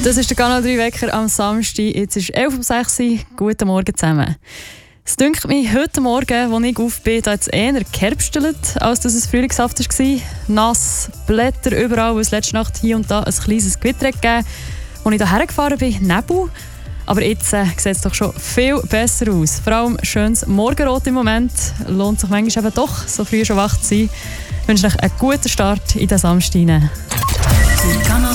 Das ist der Kanal 3 Wecker am Samstag. Jetzt ist 11:06 Uhr. Guten Morgen zusammen. Es dünkt mich, heute Morgen, als ich auf bin, hat es eher geherbstelt, als dass es frühlingshaft war. Nass, Blätter überall, weil es letzte Nacht hier und da ein kleines Gewitter gegeben. Als ich hierher gefahren bin, Nebel. Aber jetzt sieht es doch schon viel besser aus. Vor allem schönes Morgenrot im Moment. Lohnt sich manchmal eben doch, so früh schon wach zu sein. Ich wünsche euch einen guten Start in den Samstag.